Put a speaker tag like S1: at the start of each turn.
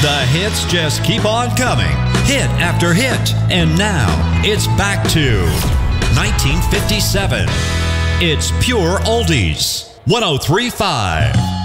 S1: The hits just keep on coming, hit after hit. And now, it's back to 1957. It's Pure Oldies, 103.5.